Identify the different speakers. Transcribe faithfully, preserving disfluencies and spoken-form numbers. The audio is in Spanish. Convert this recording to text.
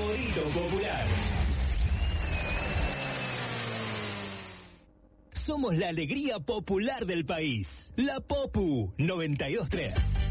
Speaker 1: favorito popular. Somos la alegría popular del país. La Popu noventa y dos tres.